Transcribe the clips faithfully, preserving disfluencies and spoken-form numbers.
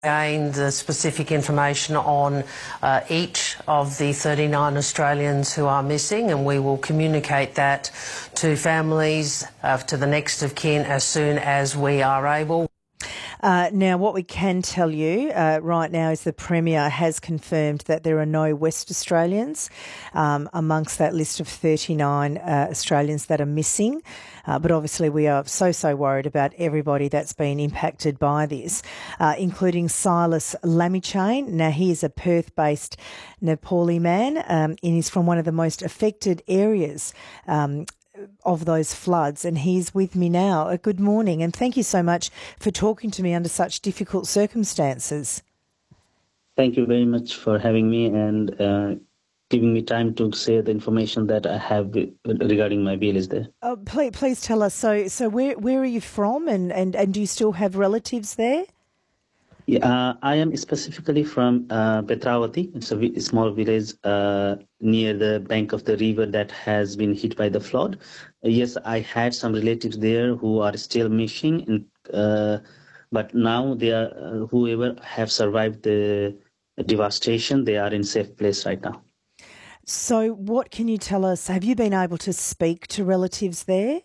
gain the specific information on uh, each of the thirty-nine Australians who are missing, and we will communicate that to families, uh, to the next of kin, as soon as we are able. Uh, now, what we can tell you uh, right now is the Premier has confirmed that there are no West Australians um, amongst that list of thirty-nine uh, Australians that are missing. Uh, but obviously we are so, so worried about everybody that's been impacted by this, uh, including Silas Lamichain. Now, he is a Perth-based Nepali man um, and he's from one of the most affected areas um of those floods, and he's with me now. Uh, good morning, and thank you so much for talking to me under such difficult circumstances. Thank you very much for having me and uh, giving me time to say the information that I have regarding my village there. Oh, please, please tell us. So, so where where are you from, and, and, and do you still have relatives there? Yeah, uh, I am specifically from uh, Petravati. It's a vi- small village uh, near the bank of the river that has been hit by the flood. Uh, yes, I had some relatives there who are still missing, and, uh, but now they are uh, whoever have survived the devastation, they are in safe place right now. So, what can you tell us? Have you been able to speak to relatives there?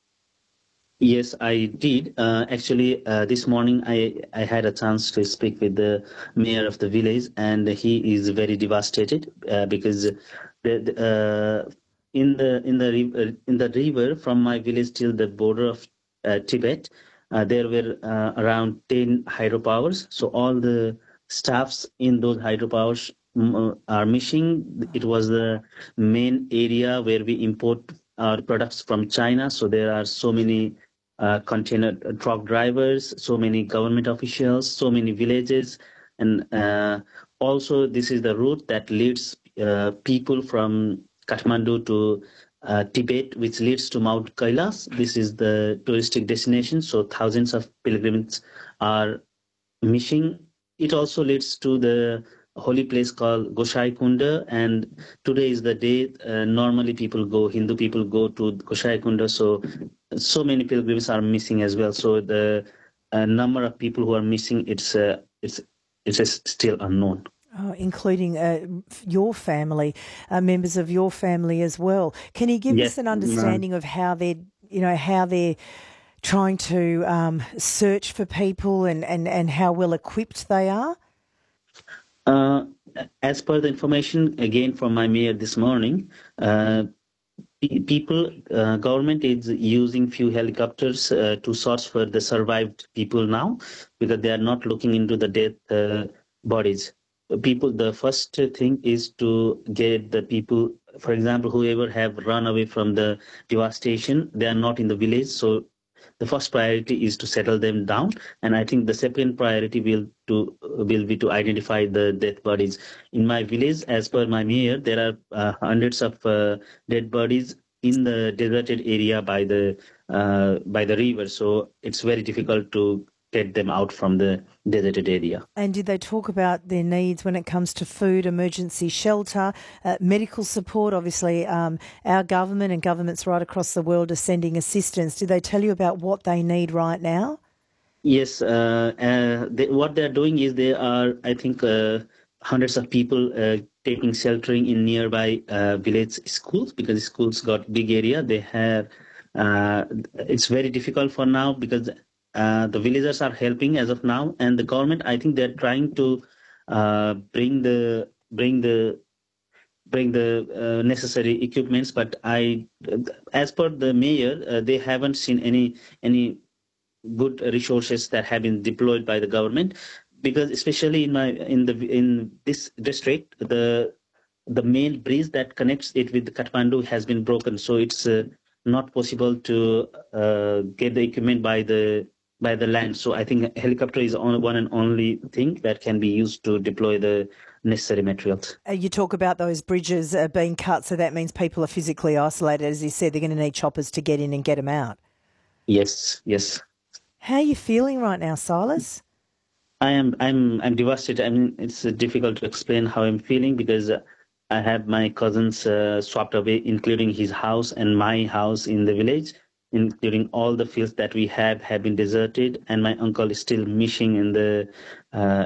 Yes, I did. Uh, actually, uh, this morning I, I had a chance to speak with the mayor of the village, and he is very devastated uh, because the, the, uh, in the in the river, in the river from my village till the border of uh, Tibet, uh, there were uh, around ten hydropowers. So all the staffs in those hydropowers mm, are missing. It was the main area where we import our products from China. So there are so many Uh, container truck drivers, so many government officials, so many villages, and uh, also this is the route that leads uh, people from Kathmandu to uh, Tibet, which leads to Mount Kailas. This is the touristic destination, so thousands of pilgrims are missing. It also leads to the holy place called Goshai Kunda, and today is the day uh, normally people go, Hindu people go to Goshai Kunda, so so many pilgrims are missing as well. So the uh, number of people who are missing, it's uh, it's it's still unknown. Oh, including uh, your family, uh, members of your family as well. Can you give Yes, us an understanding of how they're, you know, how they're trying to um, search for people, and, and, and how well equipped they are? Uh, as per the information again from my mayor this morning, uh, people, uh, government is using few helicopters uh, to search for the survived people now, because they are not looking into the dead uh, bodies. People, the first thing is to get the people, for example, whoever have run away from the devastation, they are not in the village. So the first priority is to settle them down, and I think the second priority will to will be to identify the dead bodies. In my village, as per my mayor, there are uh, hundreds of uh, dead bodies in the deserted area by the uh, by the river, so it's very difficult to get them out from the deserted area. And did they talk about their needs when it comes to food, emergency shelter, uh, medical support? Obviously, um, our government and governments right across the world are sending assistance. Did they tell you about what they need right now? Yes, uh, uh, they, what they're doing is they are, I think, uh, hundreds of people uh, taking sheltering in nearby uh, village schools, because schools got big area. They have, uh, it's very difficult for now because Uh, the villagers are helping as of now, and the government, I think, they're trying to uh, bring the bring the bring the uh, necessary equipments. But I, as per the mayor, uh, they haven't seen any any good resources that have been deployed by the government, because especially in my in the in this district, the the main bridge that connects it with Kathmandu has been broken, so it's uh, not possible to uh, get the equipment by the by the land. So I think helicopter is on, one and only thing that can be used to deploy the necessary materials. Uh, you talk about those bridges uh, being cut, so that means people are physically isolated. As you said, they're going to need choppers to get in and get them out. Yes, yes. How are you feeling right now, Silas? I am. I'm. I'm devastated. I mean, it's uh, difficult to explain how I'm feeling, because uh, I have my cousins uh, swapped away, including his house and my house in the village, including all the fields that we have have been deserted, and my uncle is still missing in the uh,